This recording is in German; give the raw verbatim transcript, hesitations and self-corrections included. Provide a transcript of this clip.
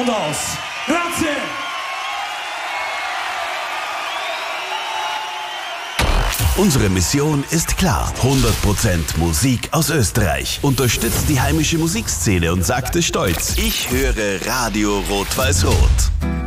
und aus. Grazie! Unsere Mission ist klar. hundert Prozent Musik aus Österreich. Unterstützt die heimische Musikszene und sagt es stolz. Ich höre Radio Rot-Weiß-Rot.